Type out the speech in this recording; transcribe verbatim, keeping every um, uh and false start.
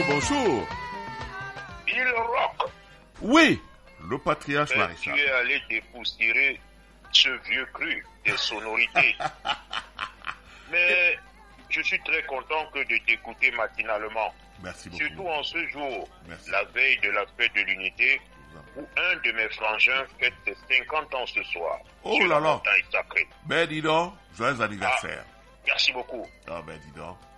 bonjour. Il rock. Oui, le patriarche Mais Maréchal. tu es allé dépoussiérer ce vieux cru des sonorités. Mais je suis très content que de t'écouter matinalement. Merci beaucoup. Surtout en ce jour, Merci. la veille de la fête de l'unité, où un de mes frangins fête ses cinquante ans ce soir. Oh sur là la là. montagne sacrée. Ben dis donc, joyeux anniversaire. Merci beaucoup. Ah ben dis donc.